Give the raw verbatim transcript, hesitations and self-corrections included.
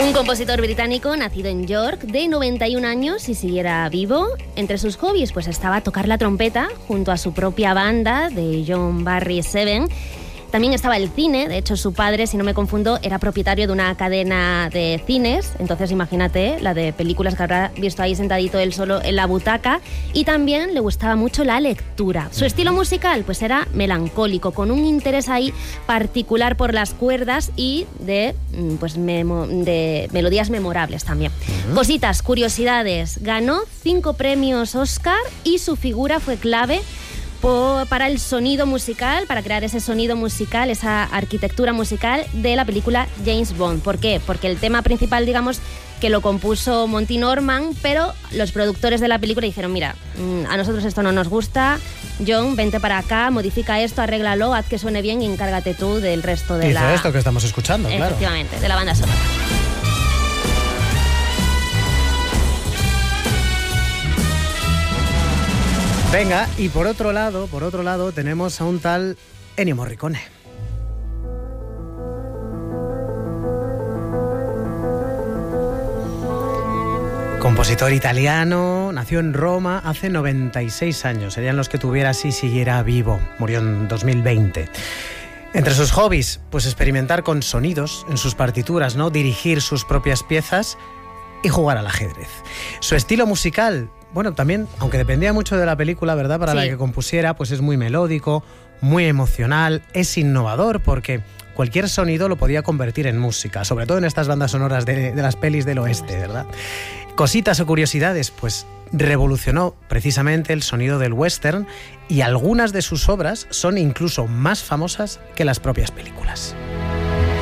Un compositor británico nacido en York, de noventa y un años y siguiera vivo. Entre sus hobbies pues estaba tocar la trompeta junto a su propia banda de John Barry Seven. También estaba el cine. De hecho, su padre, si no me confundo, era propietario de una cadena de cines. Entonces, imagínate la de películas que habrá visto ahí sentadito él solo en la butaca. Y también le gustaba mucho la lectura. Su estilo musical pues era melancólico, con un interés ahí particular por las cuerdas y de, pues, memo, de melodías memorables también. Uh-huh. Cositas, curiosidades. Ganó cinco premios Oscar y su figura fue clave para el sonido musical, para crear ese sonido musical, esa arquitectura musical de la película James Bond. ¿Por qué? Porque el tema principal, digamos, que lo compuso Monty Norman, pero los productores de la película dijeron, mira, a nosotros esto no nos gusta, John, vente para acá, modifica esto, arréglalo, haz que suene bien y encárgate tú del resto de Hizo la... esto que estamos escuchando, claro. Efectivamente, de la banda sonora. Venga, y por otro lado, por otro lado, tenemos a un tal Ennio Morricone. Compositor italiano, nació en Roma hace noventa y seis años. Serían los que tuviera si siguiera vivo. Murió en dos mil veinte. Entre sus hobbies, pues experimentar con sonidos en sus partituras, ¿no? Dirigir sus propias piezas y jugar al ajedrez. Su estilo musical, bueno, también, aunque dependía mucho de la película, ¿verdad?, para sí. la que compusiera, pues es muy melódico, muy emocional, es innovador porque cualquier sonido lo podía convertir en música, sobre todo en estas bandas sonoras de, de las pelis del oeste, ¿verdad? Cositas o curiosidades, pues revolucionó precisamente el sonido del western y algunas de sus obras son incluso más famosas que las propias películas.